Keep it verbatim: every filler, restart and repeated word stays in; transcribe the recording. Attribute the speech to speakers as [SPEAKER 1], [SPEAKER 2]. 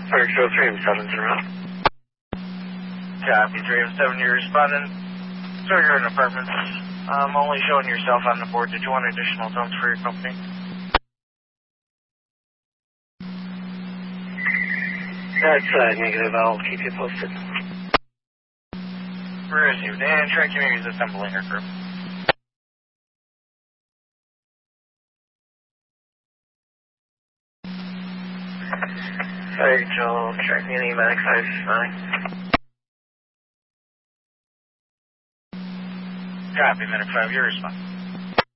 [SPEAKER 1] Sorry, Joe, three M seven zero.
[SPEAKER 2] Copy, three M seven, you're responding. Sir, you're in apartments. I'm only showing yourself on the board. Did you want additional notes for your company?
[SPEAKER 1] That's uh, negative. I'll keep you posted.
[SPEAKER 2] Received. And track communities assembling your crew.
[SPEAKER 1] Sorry, Joel. Track community medic five nine.
[SPEAKER 2] Copy, minute five, you're responding.